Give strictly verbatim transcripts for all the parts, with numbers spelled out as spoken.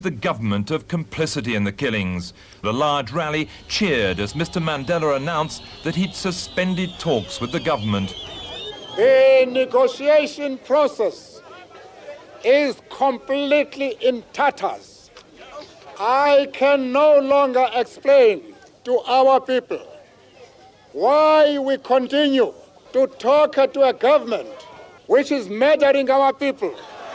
the government of complicity in the killings. The large rally cheered as Mister Mandela announced that he'd suspended talks with the government. The negotiation process is completely in tatters. I can no longer explain to our people why we continue to talk to a government which is murdering our people.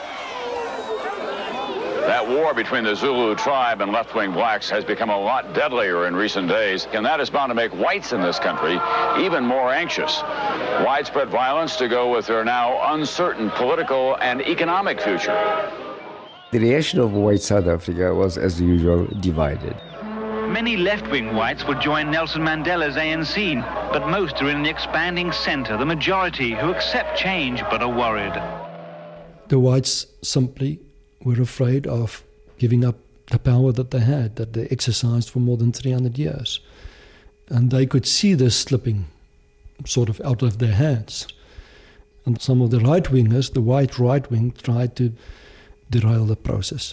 That war between the Zulu tribe and left-wing blacks has become a lot deadlier in recent days, and that is bound to make whites in this country even more anxious. Widespread violence to go with their now uncertain political and economic future. The reaction of white South Africa was, as usual, divided. Many left-wing whites would join Nelson Mandela's A N C, but most are in the expanding centre, the majority who accept change but are worried. The whites simply were afraid of giving up the power that they had, that they exercised for more than three hundred years. And they could see this slipping sort of out of their hands. And some of the right-wingers, the white right-wing, tried to derail the process.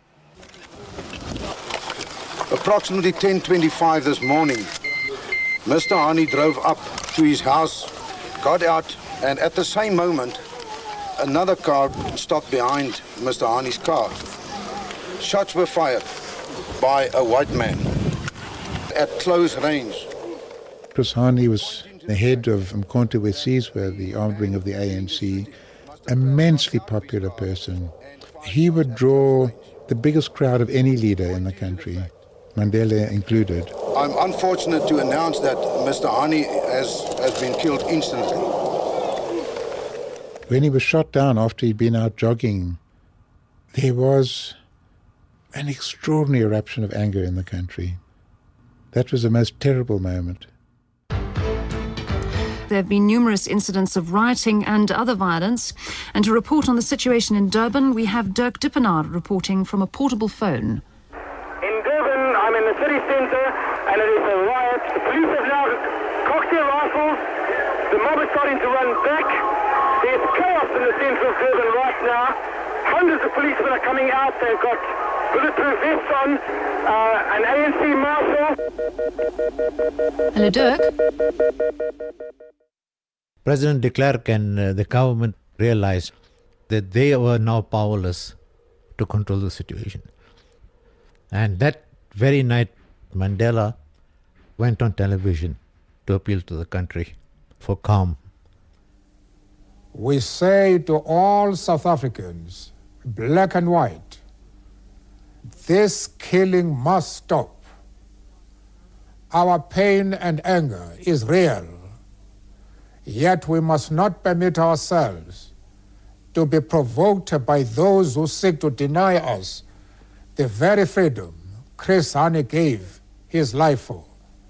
Approximately ten twenty-five this morning, Mister Hani drove up to his house, got out, and at the same moment, another car stopped behind Mister Hani's car. Shots were fired by a white man at close range. Chris Hani was the head of Umkhonto we Sizwe, the armed wing of the A N C, immensely popular person. He would draw the biggest crowd of any leader in the country, Mandela included. I'm unfortunate to announce that Mister Hani has, has been killed instantly. When he was shot down after he'd been out jogging, there was an extraordinary eruption of anger in the country. That was the most terrible moment. There have been numerous incidents of rioting and other violence. And to report on the situation in Durban, we have Dirk Dippenaar reporting from a portable phone. In Durban, I'm in the city centre, and it is a riot. The police have now cocktail rifles. The mob is starting to run back. There's chaos in the centre of Durban right now. Hundreds of policemen are coming out. They've got bulletproof vests on, uh, an A N C marshal. Hello, Dirk. President de Klerk and uh, the government realized that they were now powerless to control the situation. And that very night, Mandela went on television to appeal to the country for calm. We say to all South Africans, black and white, this killing must stop. Our pain and anger is real, yet we must not permit ourselves to be provoked by those who seek to deny us the very freedom Chris Hani gave his life for.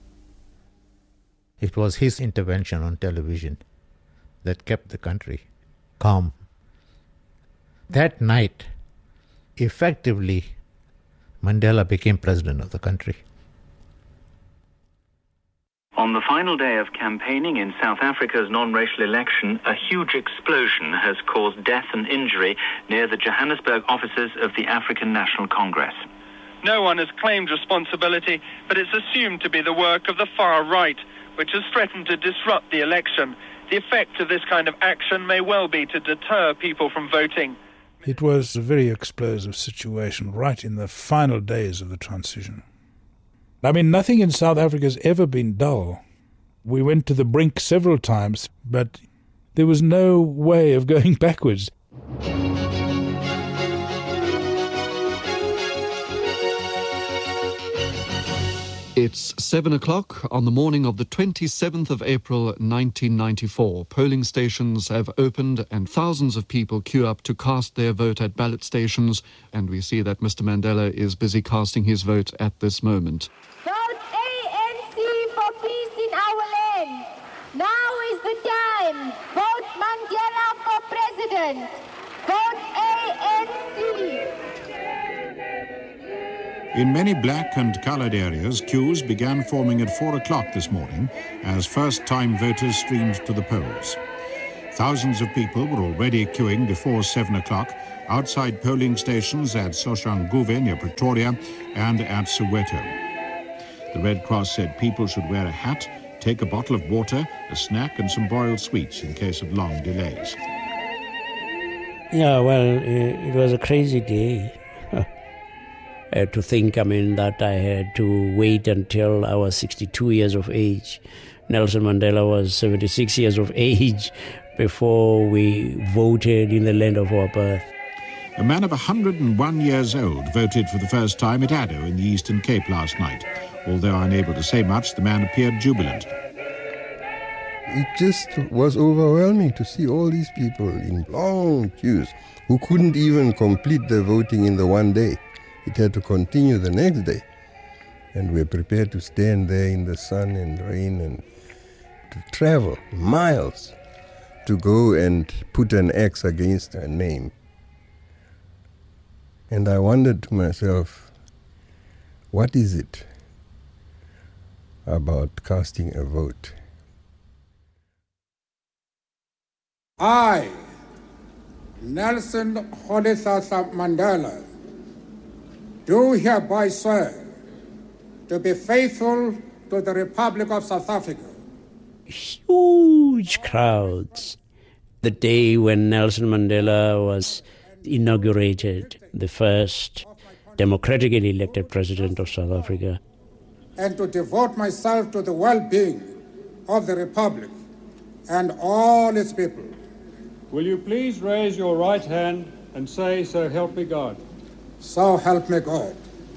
It was his intervention on television that kept the country calm. That night, effectively, Mandela became president of the country. On the final day of campaigning in South Africa's non-racial election, a huge explosion has caused death and injury near the Johannesburg offices of the African National Congress. No one has claimed responsibility, but it's assumed to be the work of the far right, which has threatened to disrupt the election. The effect of this kind of action may well be to deter people from voting. It was a very explosive situation right in the final days of the transition. I mean, nothing in South Africa has ever been dull. We went to the brink several times, but there was no way of going backwards. It's seven o'clock on the morning of the twenty-seventh of April nineteen ninety-four. Polling stations have opened and thousands of people queue up to cast their vote at ballot stations, and we see that Mister Mandela is busy casting his vote at this moment. Vote A N C for peace in our land. Now is the time. Vote Mandela for president. Vote A N C. In many black and coloured areas, queues began forming at four o'clock this morning as first-time voters streamed to the polls. Thousands of people were already queuing before seven o'clock outside polling stations at Soshanguve near Pretoria and at Soweto. The Red Cross said people should wear a hat, take a bottle of water, a snack and some boiled sweets in case of long delays. Yeah, well, it was a crazy day. Uh, to think, I mean, that I had to wait until I was sixty-two years of age. Nelson Mandela was seventy-six years of age before we voted in the land of our birth. A man of one hundred and one years old voted for the first time at Addo in the Eastern Cape last night. Although unable to say much, the man appeared jubilant. It just was overwhelming to see all these people in long queues who couldn't even complete their voting in the one day. It had to continue the next day. And we're prepared to stand there in the sun and rain and to travel miles to go and put an X against a name. And I wondered to myself, what is it about casting a vote? I, Nelson Rolihlahla Mandela, do hereby swear to be faithful to the Republic of South Africa. Huge crowds. The day when Nelson Mandela was inaugurated, the first democratically elected president of South Africa. And to devote myself to the well-being of the Republic and all its people. Will you please raise your right hand and say, "So help me God"? So help me God.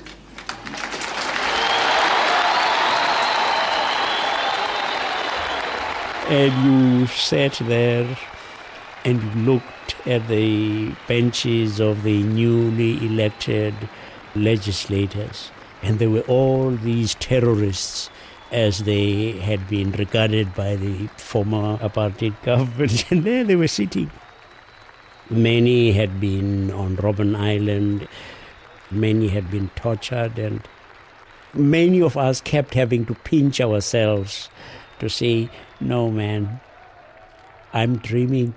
And you sat there and you looked at the benches of the newly elected legislators, and there were all these terrorists as they had been regarded by the former apartheid government, and there they were sitting. Many had been on Robben Island, many had been tortured, and many of us kept having to pinch ourselves to say, no man, I'm dreaming.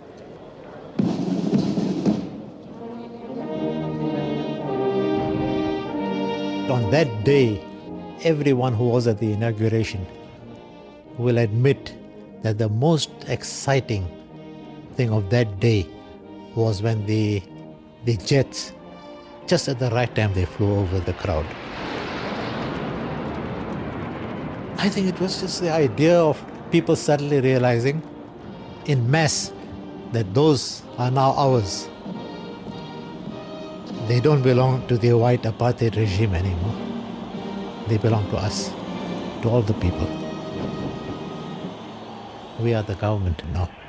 On that day, everyone who was at the inauguration will admit that the most exciting thing of that day was when the, the jets, just at the right time, they flew over the crowd. I think it was just the idea of people suddenly realizing in mass that those are now ours. They don't belong to the white apartheid regime anymore. They belong to us, to all the people. We are the government now.